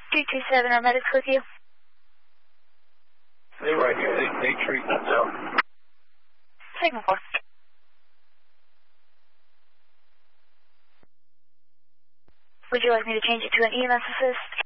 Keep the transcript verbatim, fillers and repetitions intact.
three two seven, our medics with you. They're right here. They, they treat themselves. Signal four. Would you like me to change it to an E M S assist?